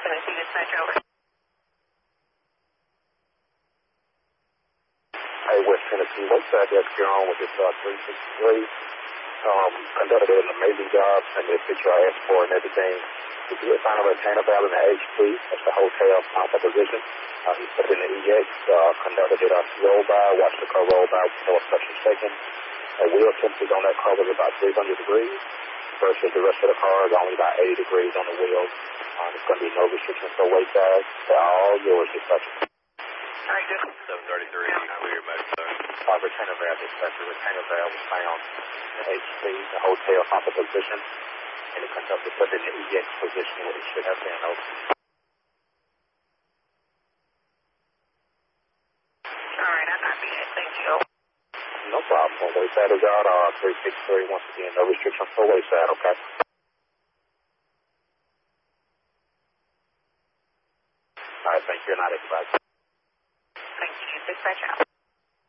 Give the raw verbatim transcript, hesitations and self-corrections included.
Tennessee dispatch over. Hey, West Tennessee, Lakeside, that's your on with this uh, three sixty-three. Um, conducted an amazing job, sent me a picture I asked for and everything. Did you find a retainer valve in the H P? That's the hotel contact position. Uh, he put it in the E X, uh, conducted it off roll by, watched the car roll by with no obstruction taken. A wheel temperature on that car was about three hundred degrees versus the rest of the car is only about eighty degrees on the wheels. Um, there's going to be no restrictions for weight size. They're all yours, dispatcher. All right, good. seven thirty-three, clear, medic, sir. Uh, retainer valve, dispatcher. Retainer valve was found in the H P, the hotel contact position, and it conducted put it in the E X position where it should have been open. All right, I copy that. Thank you. No problem. On wayside is out, uh, three six three, once again, no restrictions for wayside, okay? All right, thank you, and I advise. Thank you. Dispatch out.